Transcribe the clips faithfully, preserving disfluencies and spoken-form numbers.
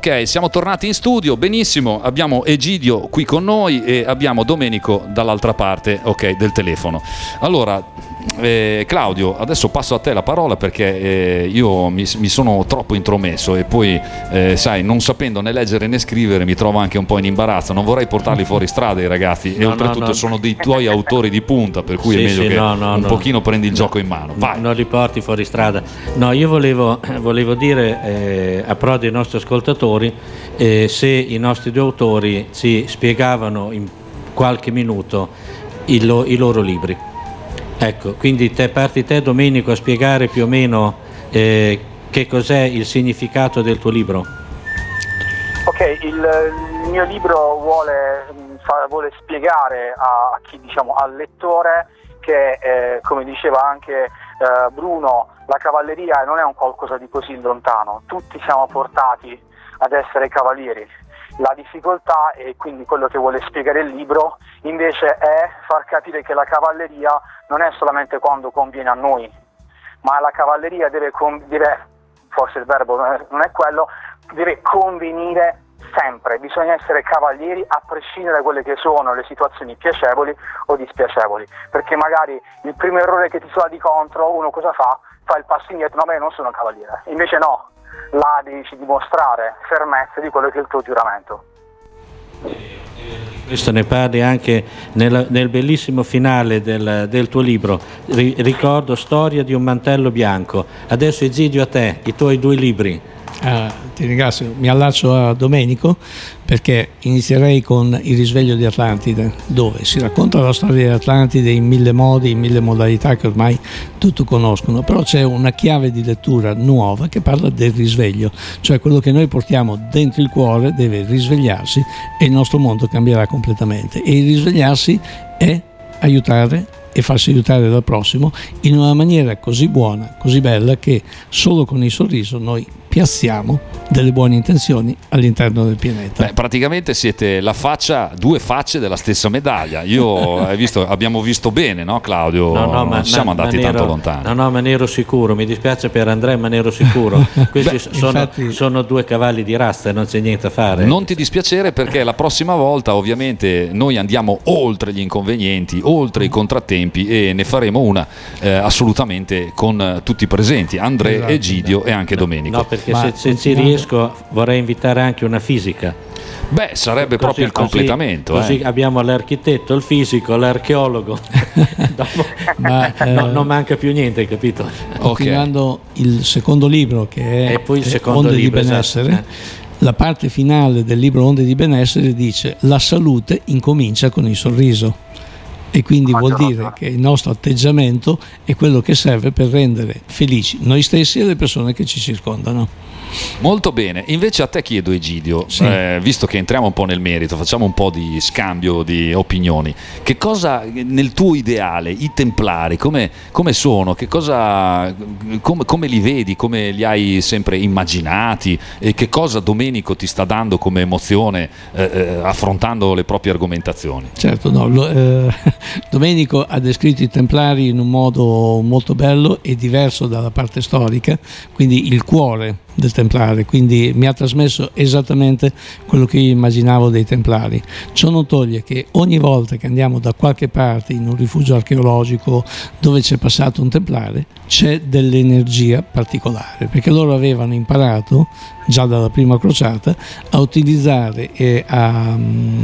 Ok, siamo tornati in studio, benissimo, abbiamo Egidio qui con noi e abbiamo Domenico dall'altra parte, ok, del telefono. Allora, eh, Claudio, adesso passo a te la parola perché eh, io mi, mi sono troppo intromesso e poi, eh, sai, non sapendo né leggere né scrivere mi trovo anche un po' in imbarazzo, non vorrei portarli fuori strada i ragazzi e no, oltretutto no, no. sono dei tuoi autori di punta, per cui sì, è meglio sì, che no, no, un no. pochino prendi il gioco in mano. Vai. Non li porti fuori strada. No, io volevo, volevo dire eh, a pro dei nostri ascoltatori eh, se i nostri due autori ci spiegavano in qualche minuto i, lo, i loro libri. Ecco, quindi te, parti te Domenico a spiegare più o meno eh, che cos'è il significato del tuo libro. Ok, il, il mio libro vuole, vuole spiegare a, a chi, diciamo, al lettore che eh, come diceva anche eh, Bruno, la cavalleria non è un qualcosa di così lontano, tutti siamo portati ad essere cavalieri. La difficoltà, e quindi quello che vuole spiegare il libro, invece è far capire che la cavalleria non è solamente quando conviene a noi, ma la cavalleria deve, deve forse il verbo non è, non è quello, deve convenire sempre, bisogna essere cavalieri a prescindere da quelle che sono le situazioni piacevoli o dispiacevoli, perché magari il primo errore che ti suona di contro, uno cosa fa? Fa il passo indietro, no, ma io non sono cavaliere, invece no, là devi dimostrare fermezza di quello che è il tuo giuramento. Questo ne parli anche nel, nel bellissimo finale del, del tuo libro. Ri, ricordo Storia di un mantello bianco. Adesso Egidio, a te, i tuoi due libri. Ah, ti ringrazio, mi allaccio a Domenico perché inizierei con Il risveglio di Atlantide, dove si racconta la storia di Atlantide in mille modi, in mille modalità che ormai tutti conoscono, però c'è una chiave di lettura nuova che parla del risveglio, cioè quello che noi portiamo dentro il cuore deve risvegliarsi e il nostro mondo cambierà completamente, e il risvegliarsi è aiutare e farsi aiutare dal prossimo in una maniera così buona, così bella, che solo con il sorriso noi piazziamo delle buone intenzioni all'interno del pianeta. Beh, praticamente siete la faccia, due facce della stessa medaglia. Io hai visto, abbiamo visto bene, no Claudio? No, no, ma, non siamo ma, andati ma tanto nero, lontano. No, no, ma ne ero sicuro, mi dispiace per Andrea, ma ne ero sicuro. Questi Beh, sono, infatti... sono due cavalli di razza e non c'è niente a fare. Non ti dispiacere, perché la prossima volta ovviamente noi andiamo oltre gli inconvenienti, oltre i contrattempi, e ne faremo una eh, assolutamente con tutti i presenti, Andrea, esatto, Egidio esatto. e anche no, Domenico. No, perché ma se, se ci riesco vorrei invitare anche una fisica. Beh, sarebbe così, proprio il così, completamento. Così eh. abbiamo l'architetto, il fisico, l'archeologo. Dopo, Ma, eh, no, non manca più niente, capito? Continuando okay. il secondo libro, che è e poi il secondo Onde libro, di benessere, esatto. la parte finale del libro Onde di benessere dice: la salute incomincia con il sorriso. E quindi vuol dire che il nostro atteggiamento è quello che serve per rendere felici noi stessi e le persone che ci circondano. Molto bene, invece a te chiedo Egidio, sì. eh, visto che entriamo un po' nel merito, facciamo un po' di scambio di opinioni, che cosa nel tuo ideale, i Templari, come, come sono, che cosa, come, come li vedi, come li hai sempre immaginati, e che cosa Domenico ti sta dando come emozione eh, eh, affrontando le proprie argomentazioni? Certo, no, lo, eh, Domenico ha descritto i Templari in un modo molto bello e diverso dalla parte storica, quindi il cuore del Templare, quindi mi ha trasmesso esattamente quello che io immaginavo dei Templari. Ciò non toglie che ogni volta che andiamo da qualche parte in un rifugio archeologico dove c'è passato un Templare, c'è dell'energia particolare, perché loro avevano imparato già dalla prima crociata a utilizzare e a,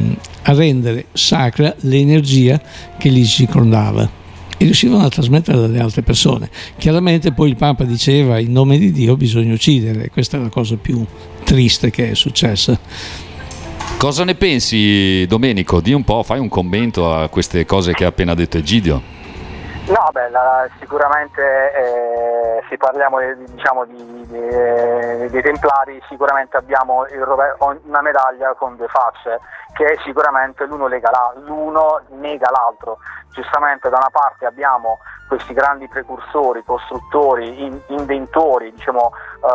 a rendere sacra l'energia che li circondava e riuscivano a trasmettere alle altre persone. Chiaramente poi il Papa diceva: in nome di Dio bisogna uccidere. Questa è la cosa più triste che è successa. Cosa ne pensi, Domenico? Di un po', fai un commento a queste cose che ha appena detto Egidio. No, beh, la, sicuramente eh, se parliamo diciamo di, di, dei Templari, sicuramente abbiamo il rove- una medaglia con due facce, che sicuramente l'uno, lega la, l'uno nega l'altro. Giustamente da una parte abbiamo questi grandi precursori, costruttori, in, inventori, diciamo,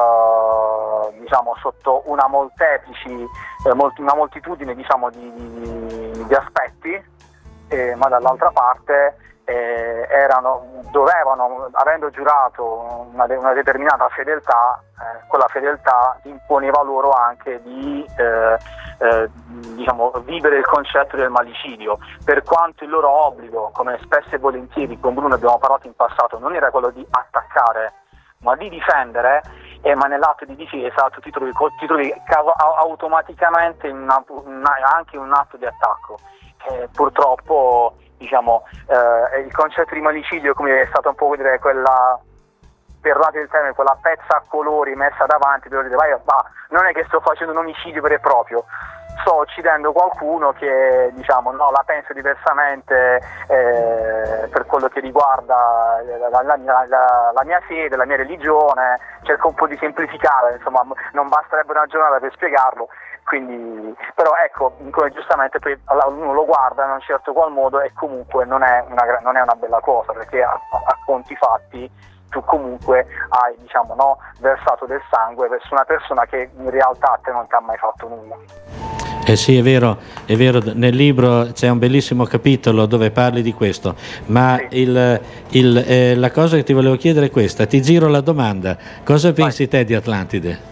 eh, diciamo sotto una molteplici, eh, molti, una moltitudine diciamo di, di, di aspetti, eh, ma dall'altra parte eh, erano, dovevano, avendo giurato una, una determinata fedeltà, eh, quella fedeltà imponeva loro anche di eh, eh, diciamo, vivere il concetto del malicidio, per quanto il loro obbligo, come spesso e volentieri con Bruno abbiamo parlato in passato, non era quello di attaccare ma di difendere, eh, ma nell'atto di difesa tu ti trovi, ti trovi automaticamente in una, una, anche un atto di attacco. Eh, purtroppo diciamo eh, il concetto di malicidio, come è stata un po' dire quella, perdonate il termine, quella pezza a colori messa davanti per dire vai, bah, non è che sto facendo un omicidio vero e proprio, sto uccidendo qualcuno che diciamo no, la pensa diversamente eh, per quello che riguarda la, la, la, la, la mia fede, la mia religione, cerco un po' di semplificare, insomma non basterebbe una giornata per spiegarlo. Quindi, però ecco, come giustamente poi uno lo guarda in un certo qual modo e comunque non è una, non è una bella cosa, perché a, a conti fatti tu comunque hai, diciamo, no, versato del sangue verso una persona che in realtà a te non ti ha mai fatto nulla. Eh sì, è vero, è vero, nel libro c'è un bellissimo capitolo dove parli di questo, ma sì. il, il, eh, la cosa che ti volevo chiedere è questa, ti giro la domanda, cosa pensi Vai. te di Atlantide?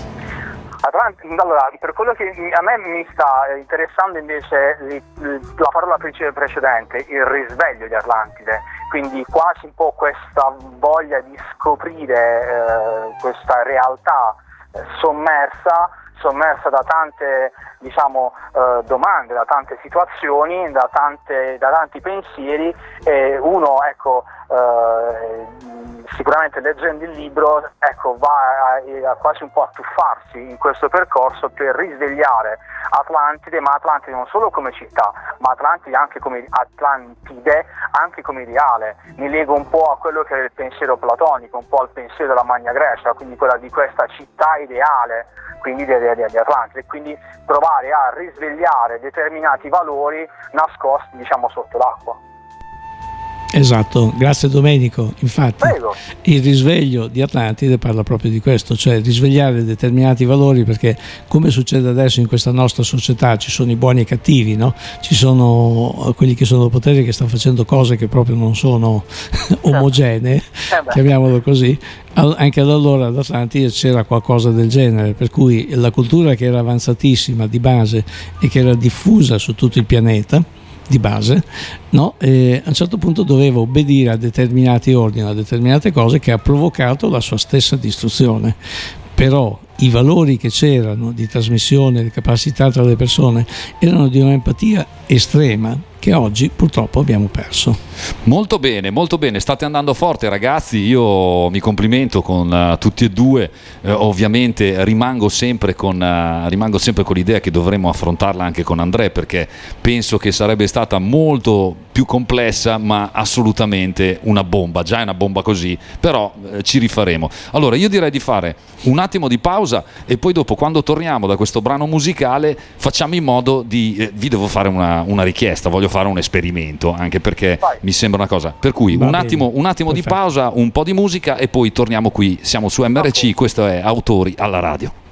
Allora, per quello che a me mi sta interessando invece la parola precedente, il risveglio di Atlantide, quindi quasi un po' questa voglia di scoprire eh, questa realtà eh, sommersa, sommersa da tante diciamo eh, domande, da tante situazioni, da, tante, da tanti pensieri, e uno ecco eh, sicuramente leggendo il libro ecco va a, a quasi un po' a tuffarsi in questo percorso per risvegliare Atlantide, ma Atlantide non solo come città, ma Atlantide anche come Atlantide anche come ideale. Mi lego un po' a quello che era il pensiero platonico, un po' al pensiero della Magna Grecia, quindi quella di questa città ideale, quindi di, di, di Atlantide, e quindi provare a risvegliare determinati valori nascosti diciamo sotto l'acqua. Esatto, grazie Domenico. Infatti Prego. Il risveglio di Atlantide parla proprio di questo, cioè risvegliare determinati valori, perché come succede adesso in questa nostra società ci sono i buoni e i cattivi, no? Ci sono quelli che sono al potere che stanno facendo cose che proprio non sono omogenee, eh chiamiamolo così. Anche da allora ad Atlantide c'era qualcosa del genere, per cui la cultura che era avanzatissima di base e che era diffusa su tutto il pianeta di base, no? E a un certo punto doveva obbedire a determinati ordini, a determinate cose, che ha provocato la sua stessa distruzione. Però i valori che c'erano di trasmissione, di capacità tra le persone erano di un'empatia estrema che oggi purtroppo abbiamo perso. Molto bene, molto bene, state andando forte ragazzi, io mi complimento con uh, tutti e due, uh, ovviamente rimango sempre, con, uh, rimango sempre con l'idea che dovremmo affrontarla anche con Andrea, perché penso che sarebbe stata molto più complessa, ma assolutamente una bomba, già è una bomba così, però uh, ci rifaremo. Allora io direi di fare un attimo di pausa e poi dopo, quando torniamo da questo brano musicale, facciamo in modo di, eh, vi devo fare una, una richiesta, voglio fare un esperimento, anche perché Vai. mi sembra una cosa, per cui un attimo, un attimo di pausa, un po' di musica e poi torniamo qui, siamo su M R C, questo è Autori alla Radio.